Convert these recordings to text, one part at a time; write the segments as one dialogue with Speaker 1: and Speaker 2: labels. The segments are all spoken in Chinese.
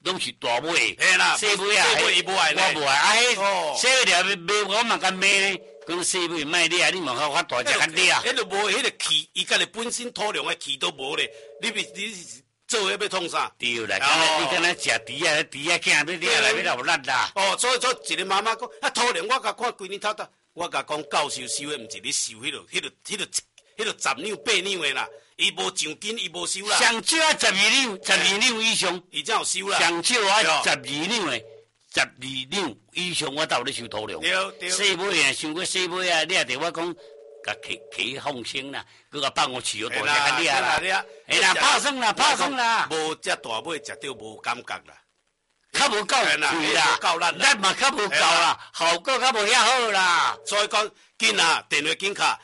Speaker 1: 拢是大尾，
Speaker 2: 嘿啦，
Speaker 1: 细尾啊，
Speaker 2: 伊无爱呢，
Speaker 1: 我无爱，细尾条卖我嘛敢卖呢，讲细尾卖你啊，你嘛较发大只较你啊，
Speaker 2: 迄个无迄个气，伊家己本身土壤的气都无咧，你做迄要创啥？
Speaker 1: 对啦，你敢若食猪啊，猪啊囝要你啊来要有力啦。
Speaker 2: 所以一个妈妈讲，土壤我甲看规年头头，我甲讲教授收的，毋是你收迄落10两8两的啦，伊无奖金，伊无收啦。
Speaker 1: 上少啊12两以上，
Speaker 2: 伊才有收啦。
Speaker 1: 上少啊12两的，12两以上我才有咧收土壤。
Speaker 2: 对。
Speaker 1: 细尾啊，想过细尾啊，你也得我讲。甲起放生啦，佮甲放我饲哦，大只个掠啦，哎啦，拍算啦，
Speaker 2: 无只大尾食到无感觉啦，
Speaker 1: 较无够脆啦，咱嘛较无够啦，效果较无遐好啦。
Speaker 2: 所以讲，紧啊，电话紧卡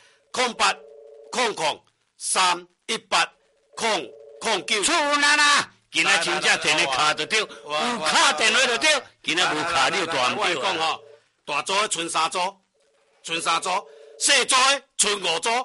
Speaker 2: 0800318009。
Speaker 1: 厝哪啦，今仔真正电话卡就对，有卡电话就对，今仔无卡你就大唔对
Speaker 2: 啊。大组的剩3组，细组的剩5组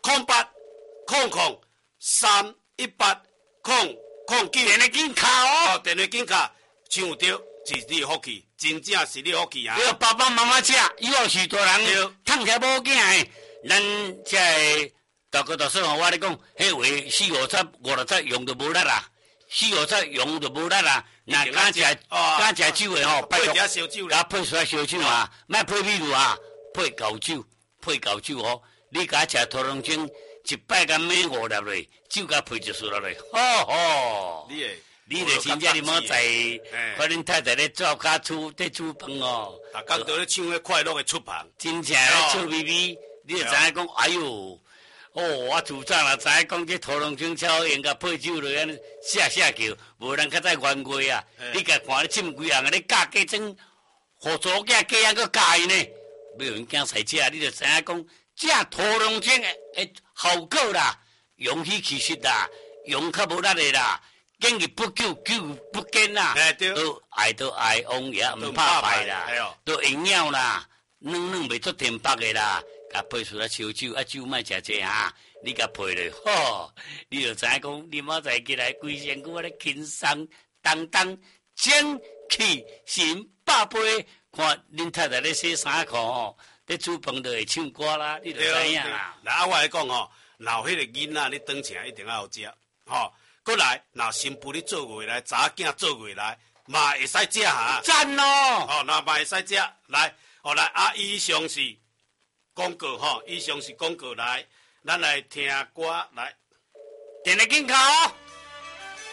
Speaker 2: ，0800318009。
Speaker 1: 电话紧卡哦，
Speaker 2: 电话紧卡，抢有对，是你的福气，真正是你的福气啊！
Speaker 1: 对，爸爸妈妈吃，以后是大人，趁车无囝的，咱这大哥大嫂我咧讲，迄话40、50、用就无力啦，40、50用就无力啦。那敢食酒的吼，拜托，甲配出来烧酒啊，莫配米露啊，配高酒吼。你甲食土龙精，一摆甲买5粒嘞，酒甲配10粒嘞，吼。你就真正你莫在，可恁太太咧做家厝在煮饭哦。
Speaker 2: 大家都咧唱迄快乐的出旁，
Speaker 1: 真正咧笑眯眯，你就知影讲，哎呦，我自早啦知影讲这土龙精超用甲配酒落安尼下叫，无人较早冤过啊。你甲看咧浸几人咧教家装，互祖囝家人佫教伊呢，要用囝使食，你就知影讲。这土龙精的效果啦，用起其实啦，用较无力的啦，坚毅不救，救不坚啦，都爱王爷唔怕败啦，都营养啦，软袂出甜白的啦，甲配出来烧酒，酒莫食济哈，你甲配咧，你就知影讲，你莫再起来规身躯咧轻松当精气神百倍，看恁太太咧洗衫裤吼。你煮饭就会唱歌啦，你就知影啦。
Speaker 2: 来，我来讲吼，若迄个囡仔你当前一定要有食，吼。过来，若新妇你做回来，查囝做回来，嘛会使食哈。
Speaker 1: 赞哦！
Speaker 2: 那嘛会使食。来，以上是广告吼，以上是广告来，咱来听歌来。
Speaker 1: 电话紧卡哦。